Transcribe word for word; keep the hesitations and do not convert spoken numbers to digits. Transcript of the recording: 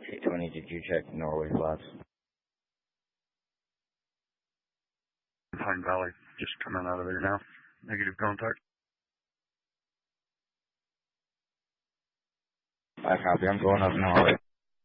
eight twenty, did you check Norway flats? Pine Valley, just coming out of there now. Negative contact. I copy, I'm going up Norway.